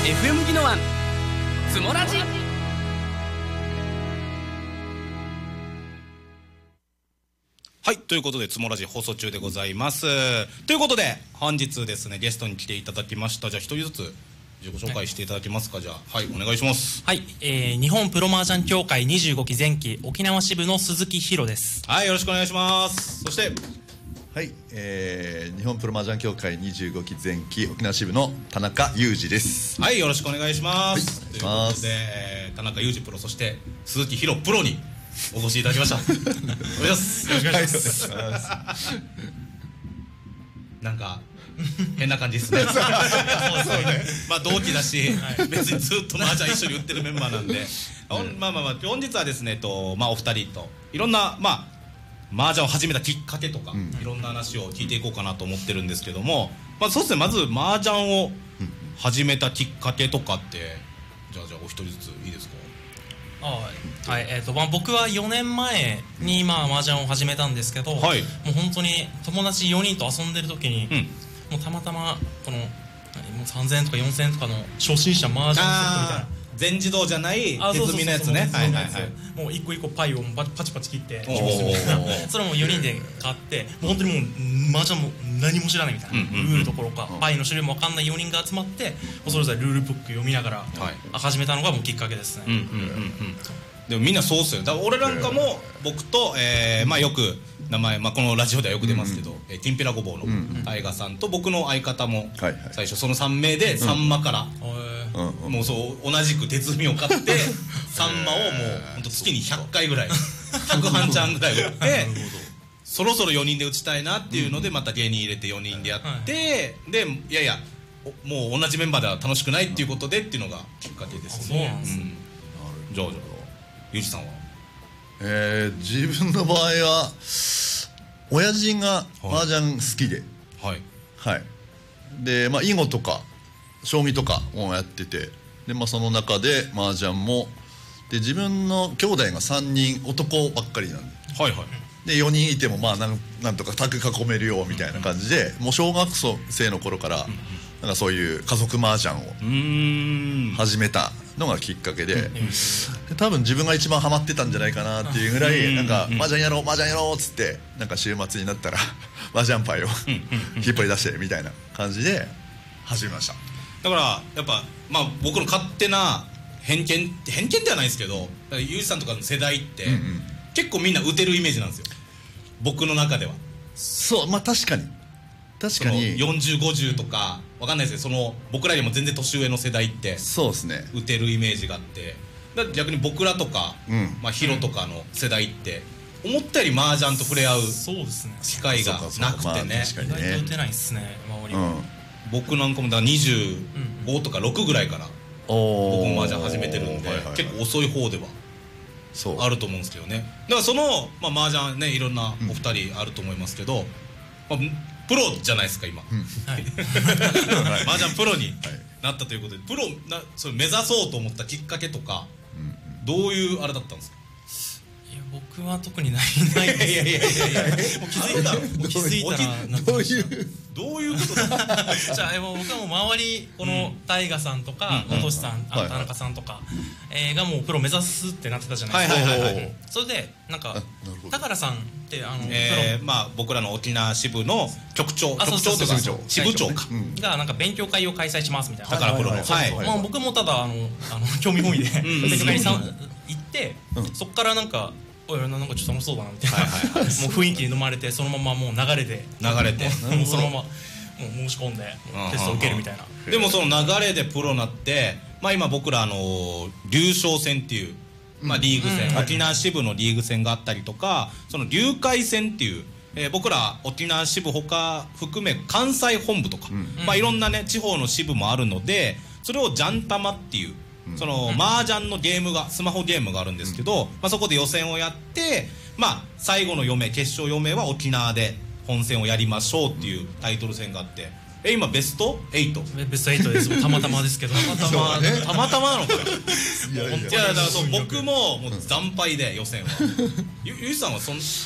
FM ギノワンつもラジ。 はい、ということでつもラジ放送中でございます。ということで本日ですねゲストに来ていただきました。じゃあ一人ずつ自己紹介していただけますか。じゃあはいお願いします。 はい、日本プロ麻雀協会25期前期沖縄支部の鈴木博です。 はい、よろしくお願いします。そしてはい、日本プロ麻雀協会25期前期沖縄支部の田中裕二です。 はい、よろしくお願いします。 はい、 ということで、田中裕二プロそして鈴木博プロにお越しいただきました。お願いします。よろしくお願いします。なんか変な感じですね。そうですね。まあ同期だし、別にずっと麻雀一緒に売ってるメンバーなんで、まあ本日はですねまあお二人といろんな麻雀を始めたきっかけとか、いろんな話を聞いていこうかなと思ってるんですけども、そうですね、まず麻雀を始めたきっかけとかってじゃあお一人ずついいですか。 はい、僕は4年前に麻雀を始めたんですけど、 はい、 もう本当に友達4人と遊んでる時に、もうたまたまこのもう3000円とか4000円とかの初心者麻雀セットみたいな全自動じゃない手積みのやつね。 もう一個一個パイをパチパチ切ってそれも4人で買って、もう本当にもう麻雀も何も知らないみたいな、ルールどころかパイの種類も分かんない4人が集まってそれぞれルールブック読みながら始めたのがもうきっかけですね。 でもみんなそうっすよ。だから俺なんかも僕とよく名前、このラジオではよく出ますけど、きんぴらごぼうの大河さんと僕の相方も最初その3名でサンマからもうそう同じく手積みを買ってサンマをもうほんと月に100回ぐらい100半チャンぐらい打ってそろそろ4人で打ちたいなっていうのでまた芸人入れて4人でやってでいやいやもう同じメンバーでは楽しくないっていうことでっていうのがきっかけですね。じゃあゆうじさんは。 自分の場合は親父が麻雀好きで、で囲碁とか将棋とかをやってて、でその中で麻雀もで自分の兄弟が3人男ばっかりなんで、4人いてもなんとか卓囲めるよみたいな感じで、もう小学生の頃からなんかそういう家族麻雀を始めたのがきっかけで、多分自分が一番ハマってたんじゃないかなっていうぐらい、なんか麻雀やろうっつって、なんか週末になったら麻雀パイを引っ張り出してみたいな感じで始めました。 だからやっぱ僕の勝手な偏見ではないですけど、ゆうじさんとかの世代って結構みんな打てるイメージなんですよ、僕の中では。 そう確かに 40、50とかわかんないですけど、僕らよりも全然年上の世代ってそうですね打てるイメージがあって、だから逆に僕らとかヒロとかの世代って思ったより麻雀と触れ合う機会がなくてね、 意外と打てないっすね周りは。 僕なんかもだから25とか6ぐらいから僕も麻雀始めてるんで、結構遅い方ではあると思うんですけどね。だから麻雀ね、いろんなお二人あると思いますけど、プロじゃないですか今、麻雀プロになったということで、プロそれ目指そうと思ったきっかけとか、どういうあれだったんですか。 僕は特にないですもう気づいたらなってました。 どういうことだじゃあ僕はもう周りこの大河さんとかおとしさん、田中さんとかがもうプロ目指すってなってたじゃないですか。それでなんか高良さんって僕らの沖縄支部の局長とか支部長かがなんか勉強会を開催しますみたいな。 高良プロの僕もただ興味本位で勉強会に行って、そっからなんかちょっと楽しそうだなみたいなもう雰囲気に飲まれて、そのままもう流れてもうそのままもう申し込んでテストを受けるみたいな。 でもその流れでプロになって、今僕ら竜翔戦っていうリーグ戦、沖縄支部のリーグ戦があったりとか、その竜海戦っていう僕ら沖縄支部他含め関西本部とかいろんなね地方の支部もあるので、それをジャンタマっていうその麻雀のゲームがスマホゲームがあるんですけど、そこで予選をやって、最後の4名決勝4名は沖縄で本戦をやりましょうっていうタイトル戦があって、今ベスト 8？ ベスト8です。たまたまですけどたまたまなのかよ。いやだから僕も惨敗で予選はゆうじさんは